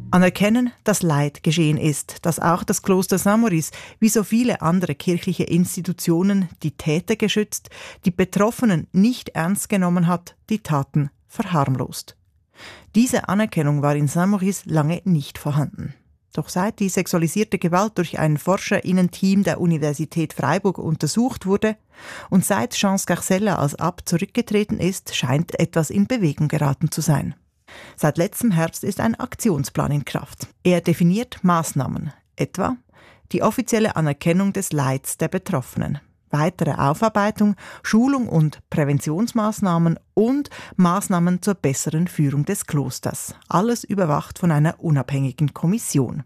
Anerkennen, dass Leid geschehen ist, dass auch das Kloster Saint-Maurice, wie so viele andere kirchliche Institutionen, die Täter geschützt, die Betroffenen nicht ernst genommen hat, die Taten verharmlost. Diese Anerkennung war in Saint-Maurice lange nicht vorhanden. Doch seit die sexualisierte Gewalt durch ein ForscherInnen-Team der Universität Freiburg untersucht wurde und seit Jean Scarcella als Abt zurückgetreten ist, scheint etwas in Bewegung geraten zu sein. Seit letztem Herbst ist ein Aktionsplan in Kraft. Er definiert Maßnahmen, etwa die offizielle Anerkennung des Leids der Betroffenen, weitere Aufarbeitung, Schulung und Präventionsmaßnahmen und Maßnahmen zur besseren Führung des Klosters. Alles überwacht von einer unabhängigen Kommission.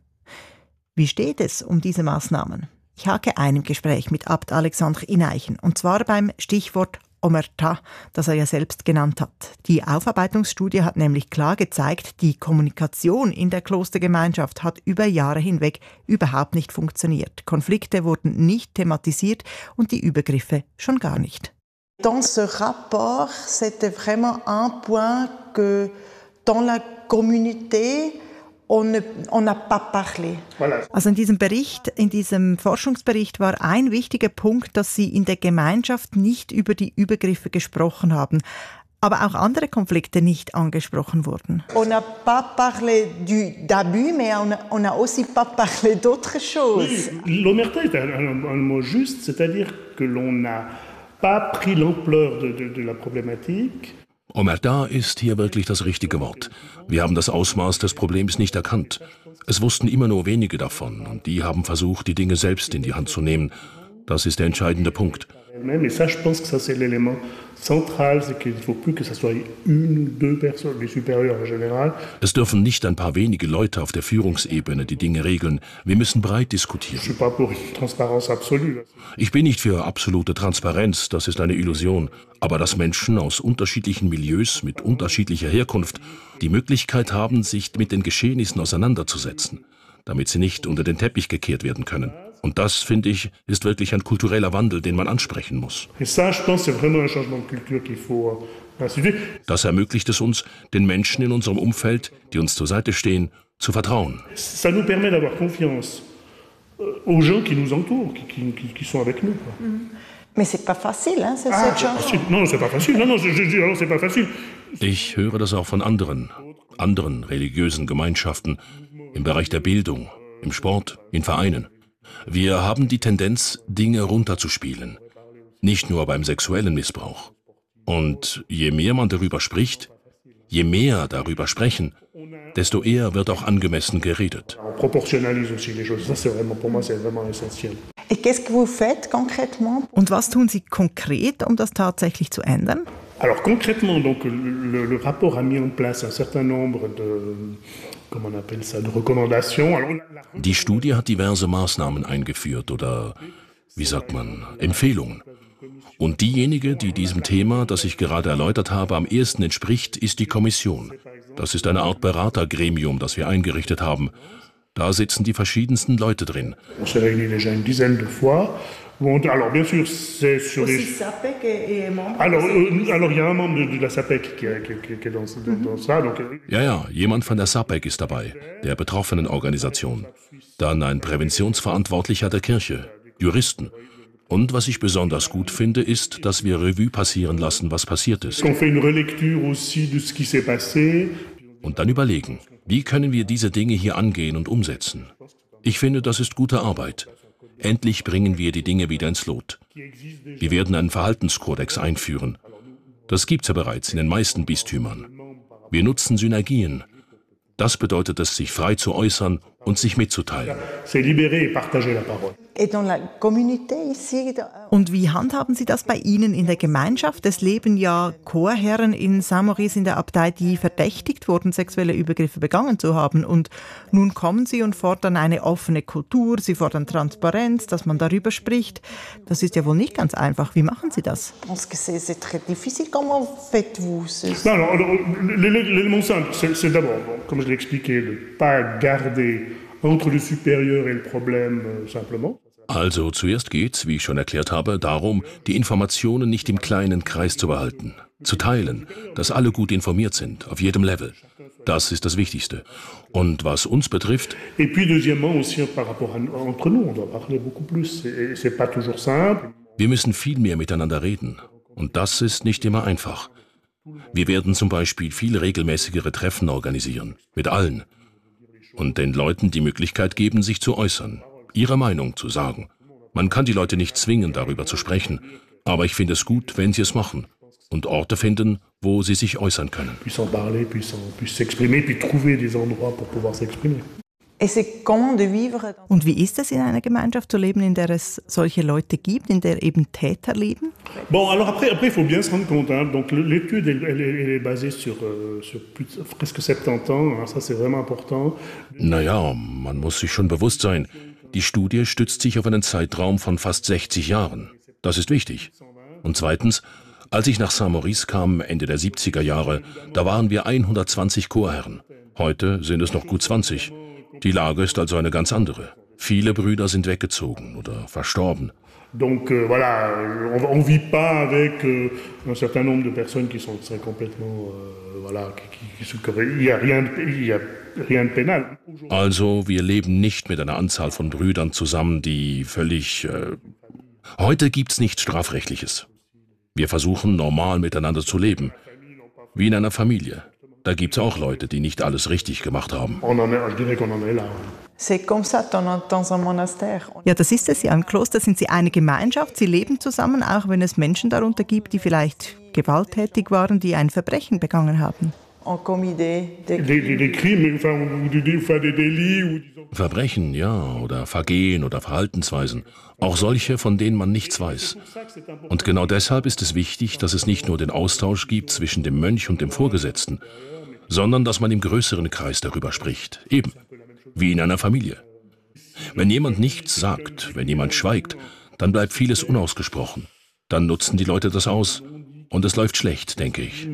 Wie steht es um diese Maßnahmen? Ich hake ein im Gespräch mit Abt Alexandre Ineichen, und zwar beim Stichwort Omerta, das er ja selbst genannt hat. Die Aufarbeitungsstudie hat nämlich klar gezeigt, die Kommunikation in der Klostergemeinschaft hat über Jahre hinweg überhaupt nicht funktioniert. Konflikte wurden nicht thematisiert und die Übergriffe schon gar nicht. Dans ce rapport, c'était vraiment un point que dans la communauté on n'a pas parlé. Also in diesem Bericht, in diesem Forschungsbericht war ein wichtiger Punkt, dass Sie in der Gemeinschaft nicht über die Übergriffe gesprochen haben, aber auch andere Konflikte nicht angesprochen wurden. On n'a pas parlé d'abus, mais on n'a aussi pas parlé d'autres choses. L'omerta est un mot juste, c'est-à-dire que l'on n'a pas pris l'ampleur de la problématique. Omerta ist hier wirklich das richtige Wort. Wir haben das Ausmaß des Problems nicht erkannt. Es wussten immer nur wenige davon und die haben versucht, die Dinge selbst in die Hand zu nehmen. Das ist der entscheidende Punkt. Mais ça, je pense que ça, c'est l'élément central, c'est qu'il ne faut plus que ça soit une ou deux personnes, les supérieurs en général. Es dürfen nicht ein paar wenige Leute auf der Führungsebene die Dinge regeln. Wir müssen breit diskutieren. Je suis pas pour transparence absolue. Ich bin nicht für absolute Transparenz, das ist eine Illusion. Aber dass Menschen aus unterschiedlichen Milieus mit unterschiedlicher Herkunft die Möglichkeit haben, sich mit den Geschehnissen auseinanderzusetzen, damit sie nicht unter den Teppich gekehrt werden können. Und das, finde ich, ist wirklich ein kultureller Wandel, den man ansprechen muss. Das ermöglicht es uns, den Menschen in unserem Umfeld, die uns zur Seite stehen, zu vertrauen. Ça nous permet d'avoir confiance aux gens qui nous entourent, qui sont avec nous. Mais c'est pas facile, hein, cette chanson. Non, c'est pas facile. Non, c'est pas facile. Ich höre das auch von anderen religiösen Gemeinschaften, im Bereich der Bildung, im Sport, in Vereinen. Wir haben die Tendenz, Dinge runterzuspielen. Nicht nur beim sexuellen Missbrauch. Und je mehr man darüber spricht, je mehr darüber sprechen, desto eher wird auch angemessen geredet. Et qu'est-ce que vous faites concrètement? Und was tun Sie konkret, um das tatsächlich zu ändern? Alors concrètement, donc, le rapport a mis en place un certain nombre de recommandations. Die Studie hat diverse Maßnahmen eingeführt oder, wie sagt man, Empfehlungen. Und diejenige, die diesem Thema, das ich gerade erläutert habe, am ehesten entspricht, ist die Kommission. Das ist eine Art Beratergremium, das wir eingerichtet haben. Da sitzen die verschiedensten Leute drin. On s'est réunis déjà une dizaine de fois. Alors bien sûr, c'est sur les... Alors il y a un membre de la SAPEC qui est dans ça. Donc... Ja, jemand von der SAPEC ist dabei, der Betroffenenorganisation. Dann ein Präventionsverantwortlicher der Kirche, Juristen. Und was ich besonders gut finde, ist, dass wir Revue passieren lassen, was passiert ist. On fait une relecture aussi de ce qui s'est passé. Und dann überlegen, wie können wir diese Dinge hier angehen und umsetzen. Ich finde, das ist gute Arbeit. Endlich bringen wir die Dinge wieder ins Lot. Wir werden einen Verhaltenskodex einführen. Das gibt's ja bereits in den meisten Bistümern. Wir nutzen Synergien. Das bedeutet es, sich frei zu äußern und sich mitzuteilen. Und wie handhaben Sie das bei Ihnen in der Gemeinschaft? Es leben ja Chorherren in Saint-Maurice in der Abtei, die verdächtigt wurden, sexuelle Übergriffe begangen zu haben. Und nun kommen Sie und fordern eine offene Kultur, Sie fordern Transparenz, dass man darüber spricht. Das ist ja wohl nicht ganz einfach. Wie machen Sie das? L'élément simple, c'est d'abord, comme je l'ai expliqué, de ne pas garder entre le supérieur et le problème simplement. Also zuerst geht's, wie ich schon erklärt habe, darum, die Informationen nicht im kleinen Kreis zu behalten. zu teilen, dass alle gut informiert sind, auf jedem Level. Das ist das Wichtigste. Und was uns betrifft, wir müssen viel mehr miteinander reden. Und das ist nicht immer einfach. Wir werden zum Beispiel viel regelmäßigere Treffen organisieren, mit allen. Und den Leuten die Möglichkeit geben, sich zu äußern, ihre Meinung zu sagen. Man kann die Leute nicht zwingen, darüber zu sprechen, aber ich finde es gut, wenn sie es machen und Orte finden, wo sie sich äußern können. Und wie ist es, in einer Gemeinschaft zu leben, in der es solche Leute gibt, in der eben Täter leben? Bon, alors après, il faut bien se rendre compte. Donc l'étude, elle est basée sur presque 70 ans. Ça, c'est vraiment important. Naja, man muss sich schon bewusst sein, die Studie stützt sich auf einen Zeitraum von fast 60 Jahren. Das ist wichtig. Und zweitens, als ich nach Saint-Maurice kam, Ende der 70er Jahre, da waren wir 120 Chorherren. Heute sind es noch gut 20. Die Lage ist also eine ganz andere. Viele Brüder sind weggezogen oder verstorben. Donc voilà, on ne vit pas avec un certain nombre de personnes qui sont complètement, il y a rien de pénal. Also wir leben nicht mit einer Anzahl von Brüdern zusammen, die völlig... Heute gibt's nichts Strafrechtliches. Wir versuchen, normal miteinander zu leben. Wie in einer Familie. Da gibt's auch Leute, die nicht alles richtig gemacht haben. Ja, das ist es ja. Im Kloster sind sie eine Gemeinschaft, sie leben zusammen, auch wenn es Menschen darunter gibt, die vielleicht gewalttätig waren, die ein Verbrechen begangen haben. Verbrechen, ja, oder Vergehen oder Verhaltensweisen. Auch solche, von denen man nichts weiß. Und genau deshalb ist es wichtig, dass es nicht nur den Austausch gibt zwischen dem Mönch und dem Vorgesetzten, sondern dass man im größeren Kreis darüber spricht. Eben, wie in einer Familie. Wenn jemand nichts sagt, wenn jemand schweigt, dann bleibt vieles unausgesprochen. Dann nutzen die Leute das aus. Und es läuft schlecht, denke ich.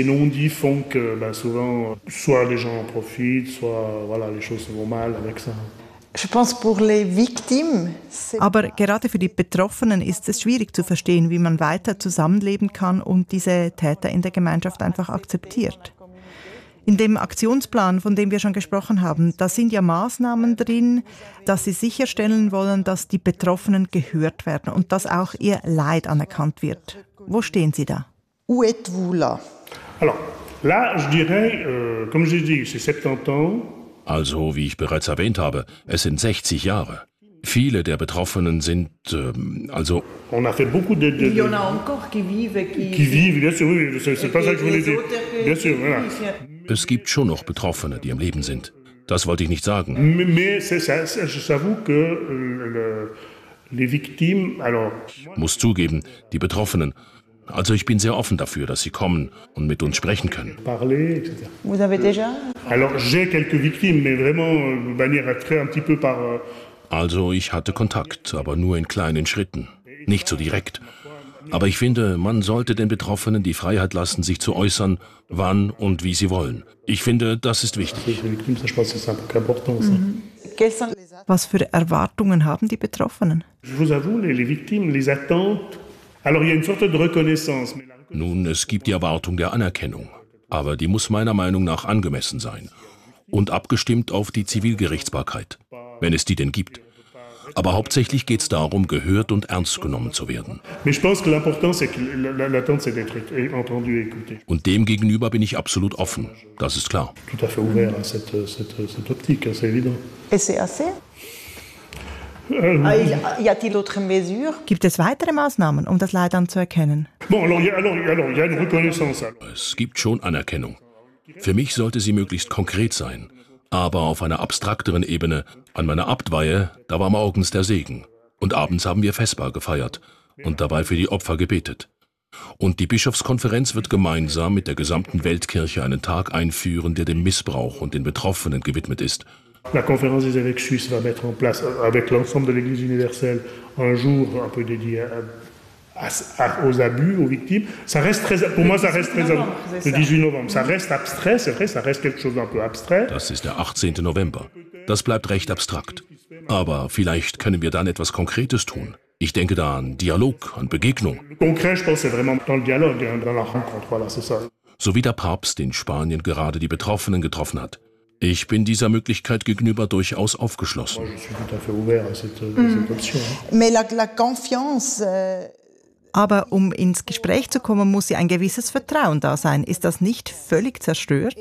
Aber gerade für die Betroffenen ist es schwierig zu verstehen, wie man weiter zusammenleben kann und diese Täter in der Gemeinschaft einfach akzeptiert. In dem Aktionsplan, von dem wir schon gesprochen haben, da sind ja Maßnahmen drin, dass sie sicherstellen wollen, dass die Betroffenen gehört werden und dass auch ihr Leid anerkannt wird. Wo stehen Sie da? Où êtes-vous là? Alors, là, je dirais, comme j'ai dit, c'est 70 ans. Also, wie ich bereits erwähnt habe, es sind 60 Jahre. Viele der Betroffenen sind, On a fait beaucoup de... Il y en a encore qui vivent, Qui vivent, bien sûr, oui, c'est pas ça que je voulais dire. Bien sûr, voilà. Es gibt schon noch Betroffene, die am Leben sind. Das wollte ich nicht sagen. Mais j'avoue que les victimes, alors... Ich muss zugeben, die Betroffenen. Also ich bin sehr offen dafür, dass sie kommen und mit uns sprechen können. Parler, etc. Vous avez déjà? Alors j'ai quelques victimes, mais vraiment de manière un petit peu par... Also ich hatte Kontakt, aber nur in kleinen Schritten, nicht so direkt. Aber ich finde, man sollte den Betroffenen die Freiheit lassen, sich zu äußern, wann und wie sie wollen. Ich finde, das ist wichtig. Was für Erwartungen haben die Betroffenen? Je vous avoue, les victimes, les attentes... Alors il y a une sorte de reconnaissance. Nun, es gibt die Erwartung der Anerkennung, aber die muss meiner Meinung nach angemessen sein und abgestimmt auf die Zivilgerichtsbarkeit, wenn es die denn gibt. Aber hauptsächlich geht es darum, gehört und ernst genommen zu werden. Und dem gegenüber bin ich absolut offen, das ist klar. Gibt es weitere Maßnahmen, um das Leid anzuerkennen? Es gibt schon Anerkennung. Für mich sollte sie möglichst konkret sein. Aber auf einer abstrakteren Ebene, an meiner Abtweihe, da war morgens der Segen. Und abends haben wir Vesper gefeiert und dabei für die Opfer gebetet. Und die Bischofskonferenz wird gemeinsam mit der gesamten Weltkirche einen Tag einführen, der dem Missbrauch und den Betroffenen gewidmet ist. La conférence des évêques suisses va mettre en place, avec l'ensemble de l'Église universelle, un jour un peu dédié aux abus, aux victimes. Ça reste très, pour moi, ça reste très... Le 18 novembre, ça reste abstrait, c'est vrai, ça reste quelque chose d'un peu abstrait. Das ist der 18. November. Das bleibt recht abstrakt. Aber vielleicht können wir dann etwas Konkretes tun. Ich denke da an Dialog, an Begegnung. So wie der Papst in Spanien gerade die Betroffenen getroffen hat. Ich bin dieser Möglichkeit gegenüber durchaus aufgeschlossen. Aber um ins Gespräch zu kommen, muss ja ein gewisses Vertrauen da sein. Ist das nicht völlig zerstört?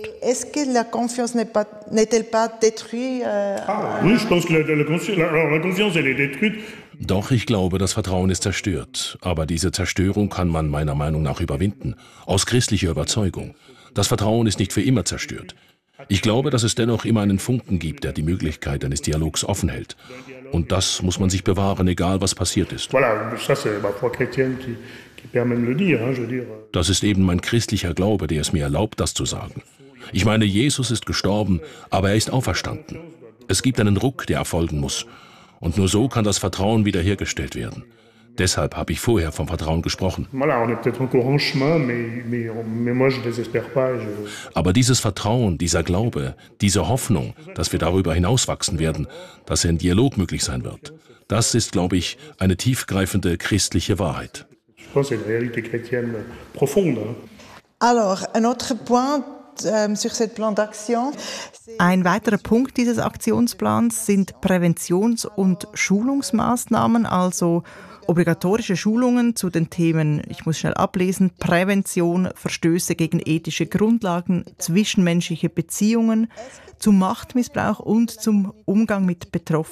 Doch, ich glaube, das Vertrauen ist zerstört. Aber diese Zerstörung kann man meiner Meinung nach überwinden. Aus christlicher Überzeugung. Das Vertrauen ist nicht für immer zerstört. Ich glaube, dass es dennoch immer einen Funken gibt, der die Möglichkeit eines Dialogs offen hält. Und das muss man sich bewahren, egal was passiert ist. Das ist eben mein christlicher Glaube, der es mir erlaubt, das zu sagen. Ich meine, Jesus ist gestorben, aber er ist auferstanden. Es gibt einen Ruck, der erfolgen muss. Und nur so kann das Vertrauen wiederhergestellt werden. Deshalb habe ich vorher vom Vertrauen gesprochen. Aber dieses Vertrauen, dieser Glaube, diese Hoffnung, dass wir darüber hinauswachsen werden, dass ein Dialog möglich sein wird, das ist, glaube ich, eine tiefgreifende christliche Wahrheit. Alors, un autre point sur ce plan d'action. Ein weiterer Punkt dieses Aktionsplans sind Präventions- und Schulungsmaßnahmen, also obligatorische Schulungen zu den Themen, ich muss schnell ablesen, Prävention, Verstöße gegen ethische Grundlagen, zwischenmenschliche Beziehungen, zum Machtmissbrauch und zum Umgang mit Betroffenen.